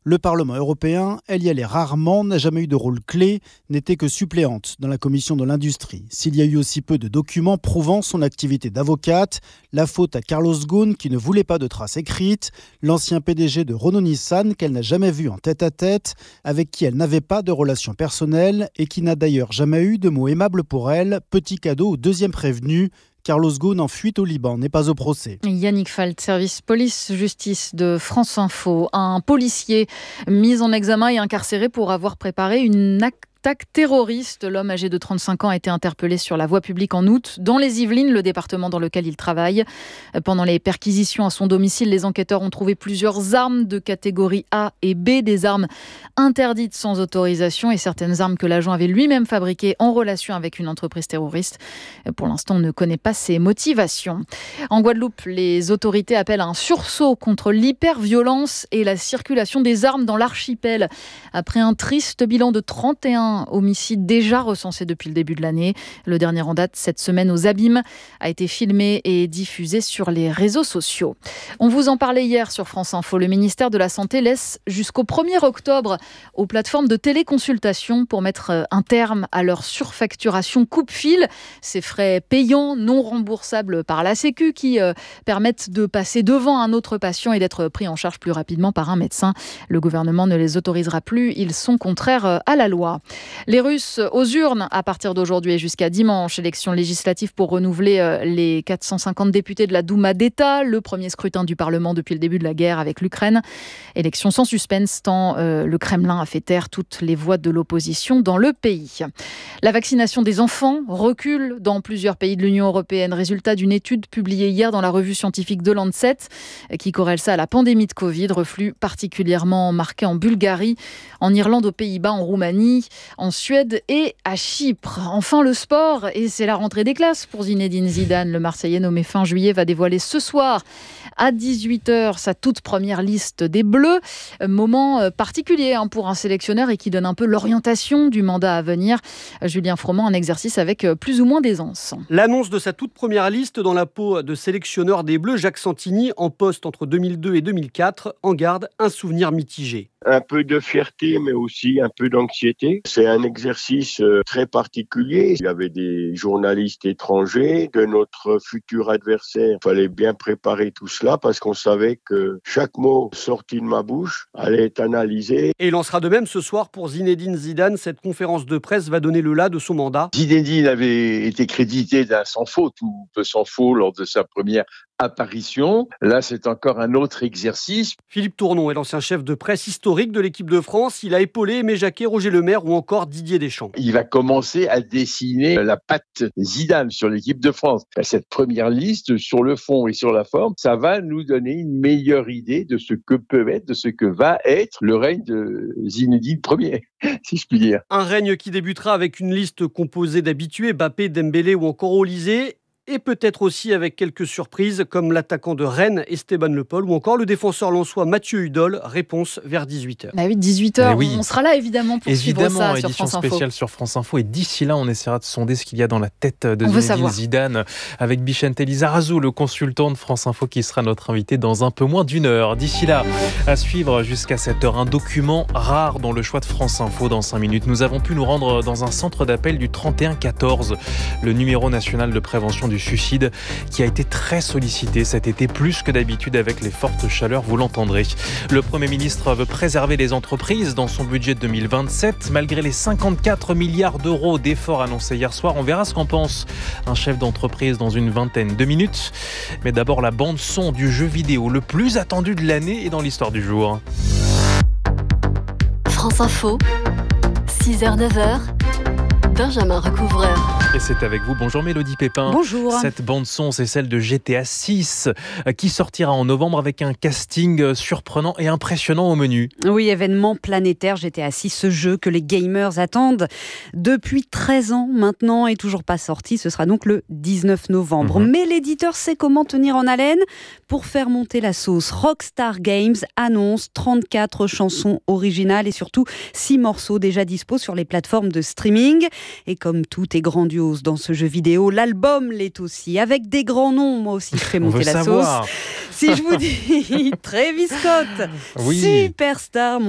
Le Parlement européen, elle y allait rarement, n'a jamais eu de rôle clé, n'était que suppléante dans la commission de l'industrie. S'il y a eu aussi peu de documents prouvant son activité d'avocate, la faute à Carlos Ghosn qui ne voulait pas de traces écrites, l'ancien PDG de Renault-Nissan qu'elle n'a jamais vu en tête-à-tête, avec qui elle n'avait pas de relation personnelle et qui n'a d'ailleurs jamais eu de mots aimables pour elle, petit cadeau au deuxième prévenu. Carlos Ghosn en fuite au Liban, n'est pas au procès. Yannick Falt, service police-justice de France Info. Un policier mis en examen et incarcéré pour avoir préparé une attaque terroriste. L'homme âgé de 35 ans a été interpellé sur la voie publique en août dans les Yvelines, le département dans lequel il travaille. Pendant les perquisitions à son domicile, les enquêteurs ont trouvé plusieurs armes de catégorie A et B, des armes interdites sans autorisation et certaines armes que l'agent avait lui-même fabriquées en relation avec une entreprise terroriste. Pour l'instant, on ne connaît pas ses motivations. En Guadeloupe, les autorités appellent à un sursaut contre l'hyperviolence et la circulation des armes dans l'archipel. Après un triste bilan de 31 homicides déjà recensés depuis le début de l'année. Le dernier en date, cette semaine aux Abîmes, a été filmé et diffusé sur les réseaux sociaux. On vous en parlait hier sur France Info. Le ministère de la Santé laisse jusqu'au 1er octobre aux plateformes de téléconsultation pour mettre un terme à leur surfacturation coupe-fil. Ces frais payants, non remboursables par la Sécu qui permettent de passer devant un autre patient et d'être pris en charge plus rapidement par un médecin. Le gouvernement ne les autorisera plus. Ils sont contraires à la loi. Les Russes aux urnes à partir d'aujourd'hui et jusqu'à dimanche. Élection législative pour renouveler les 450 députés de la Douma d'État. Le premier scrutin du Parlement depuis le début de la guerre avec l'Ukraine. Élection sans suspense tant le Kremlin a fait taire toutes les voix de l'opposition dans le pays. La vaccination des enfants recule dans plusieurs pays de l'Union européenne. Résultat d'une étude publiée hier dans la revue scientifique The Lancet qui corrèle ça à la pandémie de Covid. Reflux particulièrement marqué en Bulgarie, en Irlande, aux Pays-Bas, en Roumanie, en Suède et à Chypre. Enfin le sport, et c'est la rentrée des classes pour Zinedine Zidane. Le Marseillais nommé fin juillet va dévoiler ce soir à 18h sa toute première liste des Bleus. Moment particulier pour un sélectionneur et qui donne un peu l'orientation du mandat à venir. Julien Froment, un exercice avec plus ou moins d'aisance. L'annonce de sa toute première liste dans la peau de sélectionneur des Bleus, Jacques Santini, en poste entre 2002 et 2004, en garde un souvenir mitigé. Un peu de fierté, mais aussi un peu d'anxiété. C'est un exercice très particulier. Il y avait des journalistes étrangers de notre futur adversaire. Il fallait bien préparer tout cela parce qu'on savait que chaque mot sorti de ma bouche allait être analysé. Et il en sera de même ce soir pour Zinedine Zidane. Cette conférence de presse va donner le là de son mandat. Zinedine avait été crédité d'un sans faute ou peu sans faute lors de sa première apparition. Là, c'est encore un autre exercice. Philippe Tournon est l'ancien chef de presse historique de l'équipe de France. Il a épaulé Aimé Jacquet, Roger Lemaire ou encore Didier Deschamps. Il va commencer à dessiner la patte Zidane sur l'équipe de France. Cette première liste, sur le fond et sur la forme, ça va nous donner une meilleure idée de ce que peut être, de ce que va être le règne de Zinedine Ier, si je puis dire. Un règne qui débutera avec une liste composée d'habitués, Mbappé, Dembélé ou encore Olysée. Et peut-être aussi avec quelques surprises comme l'attaquant de Rennes, Esteban Le Paul, ou encore le défenseur lensois Mathieu Hudol. Réponse vers 18h. Bah oui, 18h, oui. On sera là évidemment pour suivre ça sur France Info. Spéciale sur France Info. Et d'ici là, on essaiera de sonder ce qu'il y a dans la tête de Zinedine Zidane avec Bichente Lizarazu, le consultant de France Info qui sera notre invité dans un peu moins d'une heure. D'ici là, à suivre jusqu'à 7h, un document rare dans le choix de France Info dans 5 minutes. Nous avons pu nous rendre dans un centre d'appel du 3114, le numéro national de prévention du suicide qui a été très sollicité cet été, plus que d'habitude avec les fortes chaleurs, vous l'entendrez. Le Premier ministre veut préserver les entreprises dans son budget 2027, malgré les 54 milliards d'euros d'efforts annoncés hier soir. On verra ce qu'en pense un chef d'entreprise dans une vingtaine de minutes. Mais d'abord la bande-son du jeu vidéo le plus attendu de l'année et dans l'histoire du jour. France Info, 6h-9h, Benjamin Recouvreur. Et c'est avec vous. Bonjour Mélodie Pépin. Bonjour. Cette bande-son, c'est celle de GTA 6 qui sortira en novembre avec un casting surprenant et impressionnant au menu. Oui, événement planétaire GTA 6, ce jeu que les gamers attendent depuis 13 ans maintenant et toujours pas sorti. Ce sera donc le 19 novembre. Mais l'éditeur sait comment tenir en haleine pour faire monter la sauce. Rockstar Games annonce 34 chansons originales et surtout 6 morceaux déjà dispo sur les plateformes de streaming. Et comme tout est grandiose dans ce jeu vidéo, l'album l'est aussi, avec des grands noms. Moi aussi, je fais monter la sauce. Si je vous dis Travis Scott, superstar,